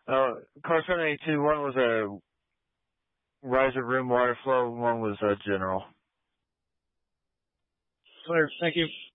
Car 782, one was a riser room water flow, one was general. Clear. Thank you.